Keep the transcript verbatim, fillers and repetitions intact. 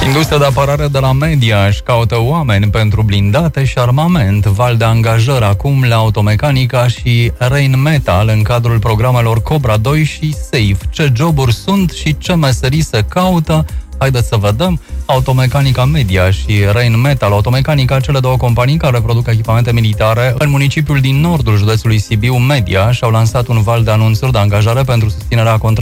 Industria de apărare de la Media își caută oameni pentru blindate și armament. Val de angajări acum la Automecanica și Rheinmetall în cadrul programelor Cobra doi și Safe. Ce joburi sunt și ce meserii se caută? Haideți să vedem. Automecanica Media și Rheinmetall. Automecanica, cele două companii care produc echipamente militare în municipiul din nordul județului Sibiu, Media, și-au lansat un val de anunțuri de angajare pentru susținerea contractului